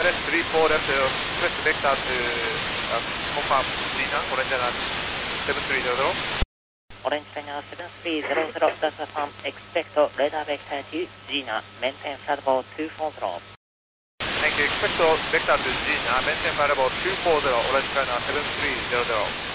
LS 34 left, press vector to confirm Gina, Orange Liner 7300. Orange Liner 7300, that's affirm, expect radar vector to Gina, maintain flight level 240. Thank you, expect vector to Gina, maintain flight level 240, Orange Liner 7300.